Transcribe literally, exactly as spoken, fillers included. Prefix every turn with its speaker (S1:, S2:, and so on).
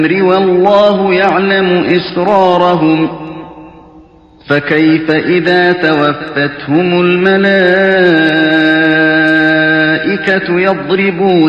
S1: والله يعلم إسرارهم فكيف إذا توفتهم الملائكة يضربون